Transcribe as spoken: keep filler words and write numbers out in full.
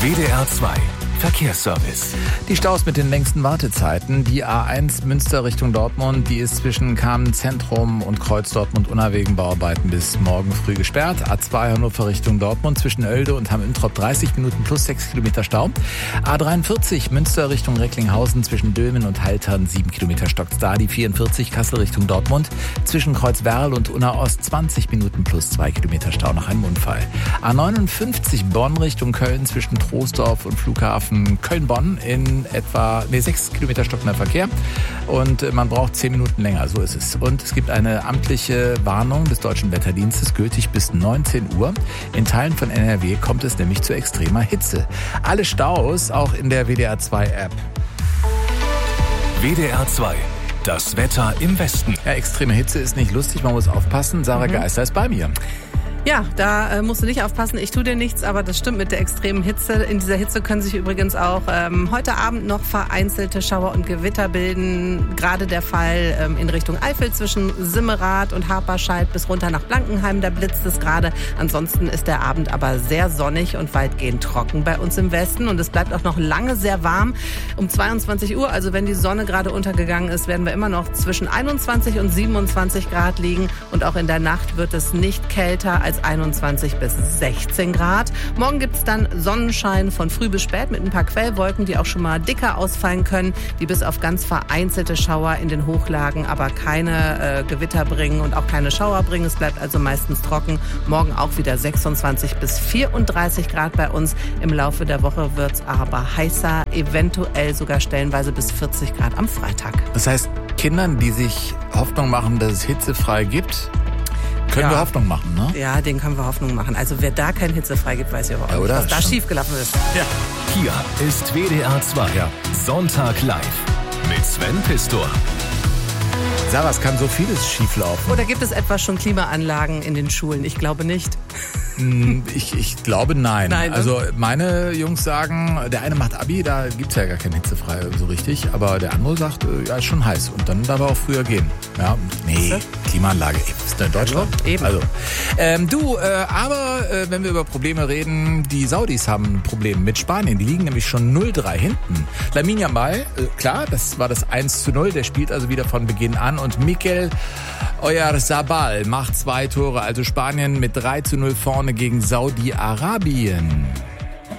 W D R zwei Verkehrsservice. Die Staus mit den längsten Wartezeiten. Die A eins Münster Richtung Dortmund, die ist zwischen Kamen Zentrum und Kreuz Dortmund-Unna wegen Bauarbeiten bis morgen früh gesperrt. A zwei Hannover Richtung Dortmund zwischen Oelde und Hamm-Üntrop dreißig Minuten plus sechs Kilometer Stau. A dreiundvierzig Münster Richtung Recklinghausen zwischen Dülmen und Haltern sieben Kilometer stockt's da. Die vierundvierzig Kassel Richtung Dortmund zwischen Kreuzwerl und Unna Ost zwanzig Minuten plus zwei Kilometer Stau nach einem Unfall. A neunundfünfzig Bonn Richtung Köln zwischen Troisdorf und Flughafen Köln-Bonn in etwa nee, sechs Kilometer stockender Verkehr und man braucht zehn Minuten länger, so ist es. Und es gibt eine amtliche Warnung des Deutschen Wetterdienstes, gültig bis neunzehn Uhr. In Teilen von N R W kommt es nämlich zu extremer Hitze. Alle Staus auch in der W D R zwei App. W D R zwei. Das Wetter im Westen. Ja, extreme Hitze ist nicht lustig, man muss aufpassen. Sarah mhm. Geister ist bei mir. Ja, da äh, musst du nicht aufpassen, ich tue dir nichts, aber das stimmt mit der extremen Hitze. In dieser Hitze können sich übrigens auch ähm, heute Abend noch vereinzelte Schauer und Gewitter bilden. Gerade der Fall ähm, in Richtung Eifel zwischen Simmerath und Haperscheid bis runter nach Blankenheim, da blitzt es gerade. Ansonsten ist der Abend aber sehr sonnig und weitgehend trocken bei uns im Westen. Und es bleibt auch noch lange sehr warm. Um zweiundzwanzig Uhr, also wenn die Sonne gerade untergegangen ist, werden wir immer noch zwischen einundzwanzig und siebenundzwanzig Grad liegen. Und auch in der Nacht wird es nicht kälter als einundzwanzig bis sechzehn Grad. Morgen gibt es dann Sonnenschein von früh bis spät mit ein paar Quellwolken, die auch schon mal dicker ausfallen können, die bis auf ganz vereinzelte Schauer in den Hochlagen aber keine äh, Gewitter bringen und auch keine Schauer bringen. Es bleibt also meistens trocken. Morgen auch wieder sechsundzwanzig bis vierunddreißig Grad bei uns. Im Laufe der Woche wird es aber heißer, eventuell sogar stellenweise bis vierzig Grad am Freitag. Das heißt, Kindern, die sich Hoffnung machen, dass es hitzefrei gibt, können ja. wir Hoffnung machen, ne? Ja, denen können wir Hoffnung machen. Also wer da kein hitzefrei gibt, weiß ich aber auch ja, nicht, was da schon schiefgelaufen ist. Ja. Hier ist W D R zwei. Ja. Sonntag live mit Sven Pistor. Sarah, es kann so vieles schieflaufen. Oder gibt es etwa schon Klimaanlagen in den Schulen? Ich glaube nicht. Ich, ich glaube nein. nein ne? Also meine Jungs sagen, der eine macht Abi, da gibt's ja gar kein hitzefrei so richtig, aber der andere sagt, ja, ist schon heiß und dann darf er auch früher gehen. Ja, nee, Klimaanlage, ey, ist in Deutschland. Also, eben. Also, ähm, du, äh, aber äh, wenn wir über Probleme reden, die Saudis haben ein Problem mit Spanien, die liegen nämlich schon null drei hinten. Lamine Yamal, äh, klar, das war das eins zu null, der spielt also wieder von Beginn an und Mikel Oyarzabal macht zwei Tore, also Spanien mit drei zu null vorne gegen Saudi-Arabien.